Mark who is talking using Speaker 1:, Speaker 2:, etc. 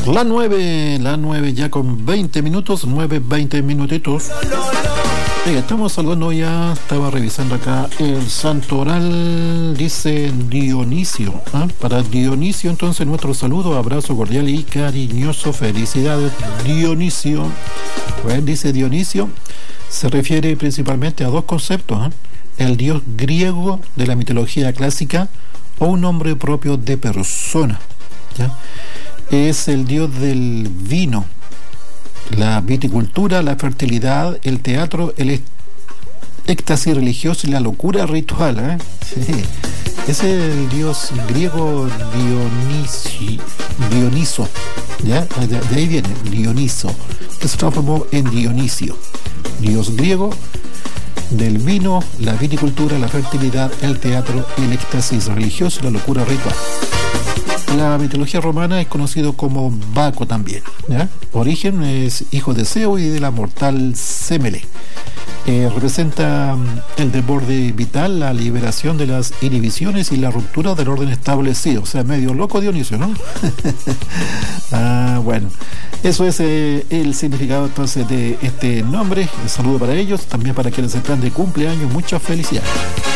Speaker 1: La 9 ya con 20 minutos, 20 minutitos. Estamos saludando ya, estaba revisando acá el santo oral, dice Dionisio. Para Dionisio, entonces, nuestro saludo, abrazo cordial y cariñoso, felicidades, Dionisio. Pues dice Dionisio, se refiere principalmente a dos conceptos, el dios griego de la mitología clásica o un nombre propio de persona, ¿ya? Es el dios del vino, la viticultura, la fertilidad, el teatro, el éxtasis religioso y la locura ritual, Sí. Es el dios griego Dioniso, ¿ya? De ahí viene, Dioniso, que se transformó en Dionisio. Dios griego del vino, la viticultura, la fertilidad, el teatro, el éxtasis religioso y la locura ritual. La mitología romana es conocido como Baco también, ¿ya? Origen es hijo de Zeus y de la mortal Semele. Representa el desborde vital, la liberación de las inhibiciones y la ruptura del orden establecido. O sea, medio loco Dionisio, ¿no? Bueno, eso es el significado entonces de este nombre. Un saludo para ellos, también para quienes están de cumpleaños, mucha felicidad.